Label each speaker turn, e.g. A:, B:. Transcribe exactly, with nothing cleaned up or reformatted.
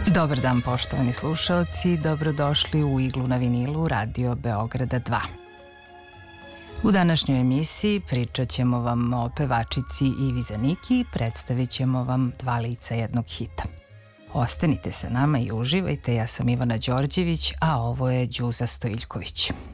A: Dobar dan, poštovani slušalci, dobrodošli u Iglu na vinilu Radio Beograda dva. U današnjoj emisiji pričat ćemo vam o pevačici Ivi Zaniki i predstavit ćemo vam dva lica jednog hita. Ostanite sa nama i uživajte, ja sam Ivana Đorđević, a ovo je Đuza Stojiljković.